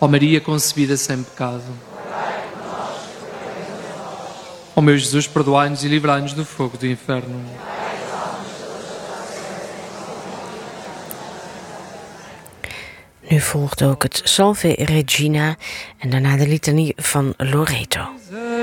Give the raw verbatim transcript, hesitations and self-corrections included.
Ó Maria concebida sem pecado. Ó meu Jesus, perdoai-nos e livrai-nos do fogo do inferno. Nu volgt ook het Salve Regina en daarna de litanie van Loreto.